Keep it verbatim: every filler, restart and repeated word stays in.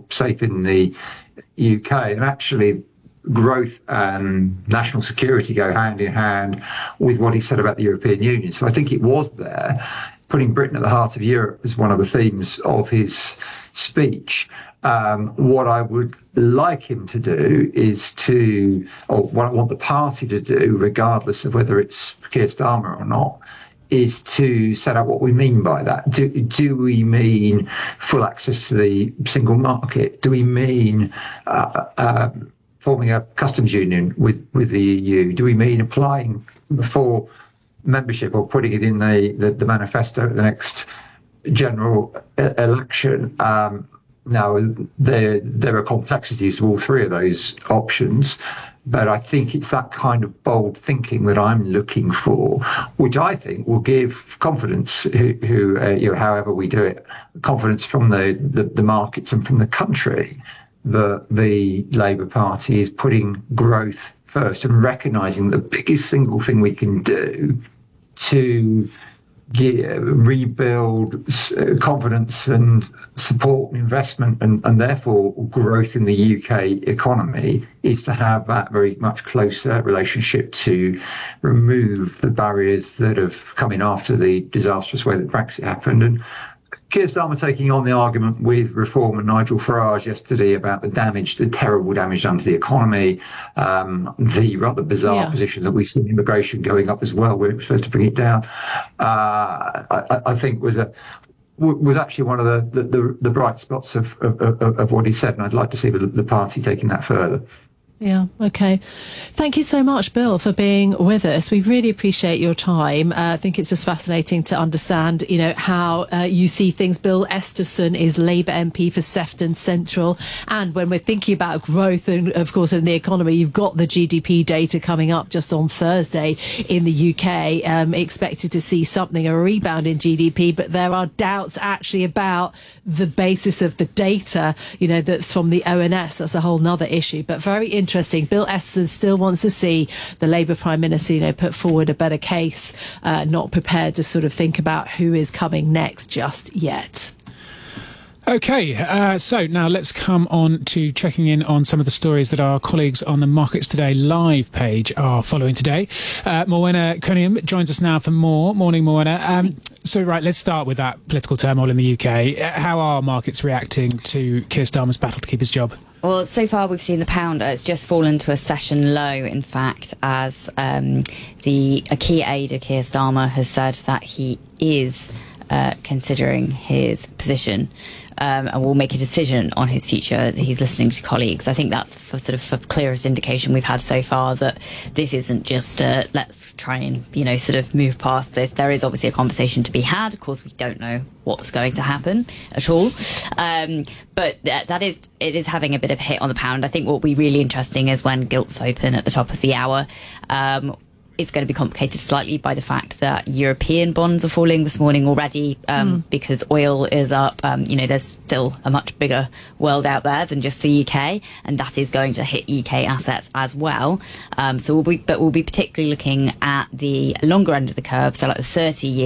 safe in the U K. And actually, growth and national security go hand in hand with what he said about the European Union. So I think it was there. Putting Britain at the heart of Europe is one of the themes of his speech. Um, what I would like him to do is to, or what I want the party to do, regardless of whether it's Keir Starmer or not, is to set out what we mean by that. Do, do we mean full access to the single market? Do we mean uh, uh, forming a customs union with, with the E U? Do we mean applying for membership or putting it in the, the, the manifesto at the next general election? Um, now, there, there are complexities to all three of those options, but I think it's that kind of bold thinking that I'm looking for, which I think will give confidence, who, who uh, you know, however we do it, confidence from the, the, the markets and from the country that the Labour Party is putting growth first and recognising the biggest single thing we can do to gear, rebuild uh, confidence and support and investment and, and therefore growth in the U K economy is to have that very much closer relationship, to remove the barriers that have come in after the disastrous way that Brexit happened. And Keir Starmer taking on the argument with Reform and Nigel Farage yesterday about the damage, the terrible damage done to the economy, um, the rather bizarre yeah. position that we've seen immigration going up as well, we're supposed to bring it down, uh, I, I think was a was actually one of the, the, the, the bright spots of, of, of, of what he said, and I'd like to see the, the party taking that further. Yeah, okay. Thank you so much, Bill, for being with us. We really appreciate your time. Uh, I think it's just fascinating to understand, you know, how uh, you see things. Bill Esterson is Labour M P for Sefton Central. And when we're thinking about growth and, of course, in the economy, you've got the G D P data coming up just on Thursday in the U K. Um, expected to see something, a rebound in G D P, but there are doubts actually about the basis of the data, you know, that's from the O N S. That's a whole nother issue, but very interesting. Interesting. Bill Esterson still wants to see the Labour Prime Minister, you know, put forward a better case, uh, not prepared to sort of think about who is coming next just yet. OK, uh, so now let's come on to checking in on some of the stories that our colleagues on the Markets Today live page are following today. Uh, Morwenna Cunningham joins us now for more. Morning, Morwenna. Um, so, right, let's start with that political turmoil in the U K. How are markets reacting to Keir Starmer's battle to keep his job? Well, so far we've seen the pound, uh, it's just fallen to a session low, in fact, as um, the a key aide of Keir Starmer has said that he is uh, considering his position um, and will make a decision on his future. He's listening to colleagues. I think that's the sort of the clearest indication we've had so far that this isn't just uh, let's try and, you know, sort of move past this. There is obviously a conversation to be had. Of course, we don't know what's going to happen at all. Um, but th- that is, it is having a bit of a hit on the pound. I think what will be really interesting is when gilts open at the top of the hour. Um, it's going to be complicated slightly by the fact that European bonds are falling this morning already um, mm. because oil is up. Um, you know, there's still a much bigger world out there than just the U K, and that is going to hit U K assets as well. Um, so we'll be, but we'll be particularly looking at the longer end of the curve, so like the thirty-year